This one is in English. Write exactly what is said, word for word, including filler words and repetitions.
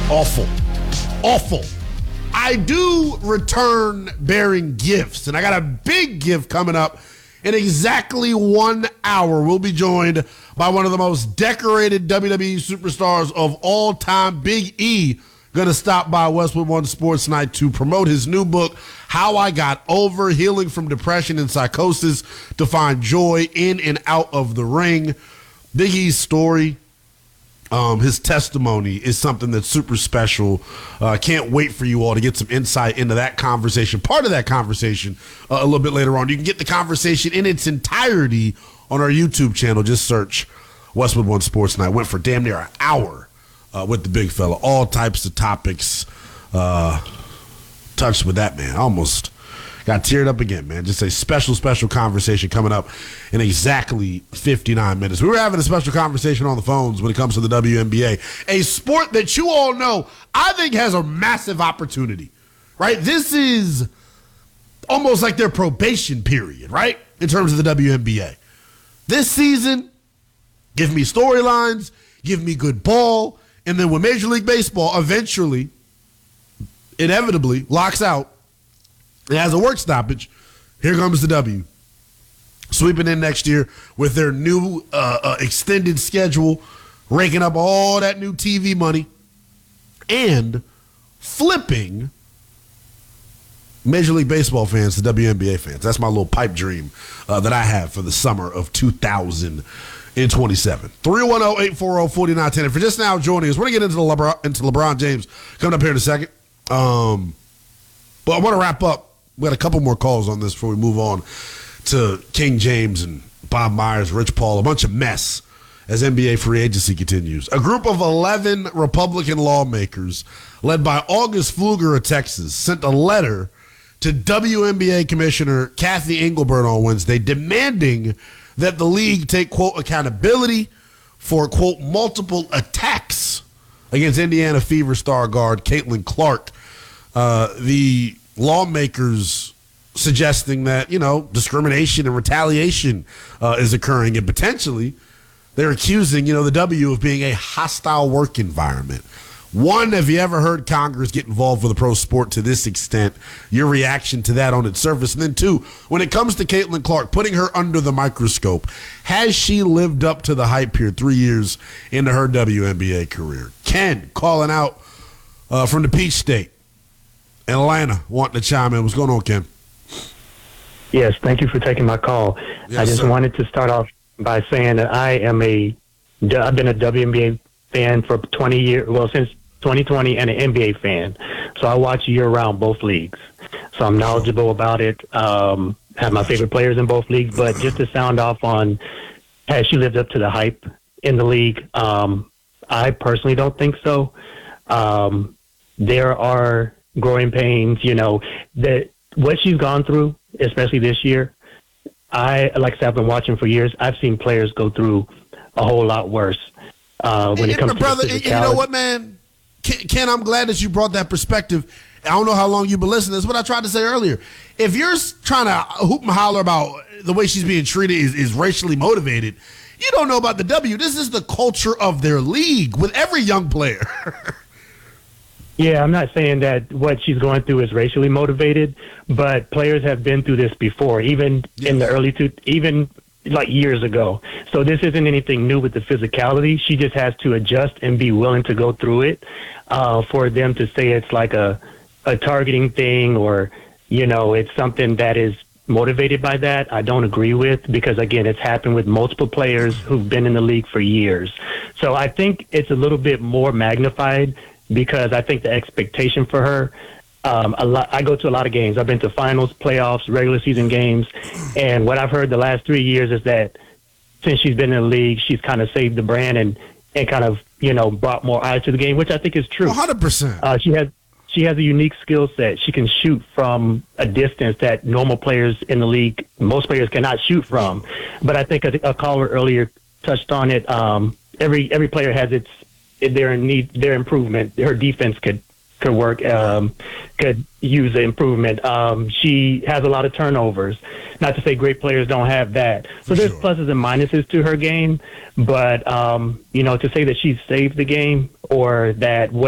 Awful. Awful. I do return bearing gifts, and I got a big gift coming up in exactly one hour. We'll be joined by one of the most decorated W W E superstars of all time, Big E, going to stop by Westwood One Sports Night to promote his new book, How I Got Over, Healing from Depression and Psychosis to Find Joy in and Out of the Ring. Big E's story, Um, his testimony is something that's super special. I uh, can't wait for you all to get some insight into that conversation. Part of that conversation uh, a little bit later on. You can get the conversation in its entirety on our YouTube channel. Just search Westwood One Sports Night. Went for damn near an hour uh, with the big fella. All types of topics uh, touched with that, man. Almost got teared up again, man. Just a special, special conversation coming up in exactly fifty-nine minutes. We were having a special conversation on the phones when it comes to the W N B A, a sport that you all know I think has a massive opportunity, right? This is almost like their probation period, right, in terms of the W N B A. This season, give me storylines, give me good ball, and then when Major League Baseball eventually, inevitably, locks out, it has a work stoppage, here comes the W. Sweeping in next year with their new uh, uh, extended schedule, raking up all that new T V money, and flipping Major League Baseball fans to W N B A fans. That's my little pipe dream uh, that I have for the summer of two thousand twenty-seven. three one zero, eight four zero, four nine one zero. And for just now joining us, we're going to get into, the LeBron, into LeBron James coming up here in a second. Um, but I want to wrap up. We had a couple more calls on this before we move on to King James and Bob Myers, Rich Paul, a bunch of mess as N B A free agency continues. A group of eleven Republican lawmakers led by August Pfluger of Texas sent a letter to W N B A Commissioner Kathy Engelbert on Wednesday demanding that the league take, quote, accountability for, quote, multiple attacks against Indiana Fever star guard Caitlin Clark. Uh, the lawmakers suggesting that, you know, discrimination and retaliation uh, is occurring, and potentially they're accusing, you know, the W of being a hostile work environment. One, have you ever heard Congress get involved with a pro sport to this extent? Your reaction to that on its surface. And then two, when it comes to Caitlin Clark, putting her under the microscope, has she lived up to the hype here three years into her W N B A career? Ken calling out uh, from the Peach State. Atlanta wanting to chime in. What's going on, Ken? Yes, thank you for taking my call. Yes, I just sir. wanted to start off by saying that I am a, I've been a W N B A fan for twenty years, well, since twenty twenty, and an N B A fan. So I watch year-round both leagues. So I'm knowledgeable about it. Um, have my favorite players in both leagues. But just to sound off on, has she lived up to the hype in the league? Um, I personally don't think so. Um, there are growing pains, you know, that what she's gone through, especially this year. I, like I said, I've been watching for years. I've seen players go through a whole lot worse uh, when and, it comes and to brother, the and you know what, man? Ken, Ken, I'm glad that you brought that perspective. I don't know how long you've been listening. That's what I tried to say earlier. If you're trying to hoop and holler about the way she's being treated is, is racially motivated, you don't know about the W. This is the culture of their league with every young player. Yeah, I'm not saying that what she's going through is racially motivated, but players have been through this before, even in the early two, even like years ago. So this isn't anything new with the physicality. She just has to adjust and be willing to go through it. Uh, for them to say it's like a a targeting thing, or you know, it's something that is motivated by that, I don't agree with, because again, it's happened with multiple players who've been in the league for years. So I think it's a little bit more magnified, because I think the expectation for her, um, a lot, I go to a lot of games. I've been to finals, playoffs, regular season games, and what I've heard the last three years is that since she's been in the league, she's kind of saved the brand and, and kind of, you know, brought more eyes to the game, which I think is true. one hundred percent. Uh, she has she has a unique skill set. She can shoot from a distance that normal players in the league, most players cannot shoot from. But I think a, a caller earlier touched on it. Um, every every player has its their need, their improvement. Her defense could could work, um, could use the improvement. Um, she has a lot of turnovers. Not to say great players don't have that. So For there's sure. pluses and minuses to her game. But, um, you know, to say that she's saved the game, or that what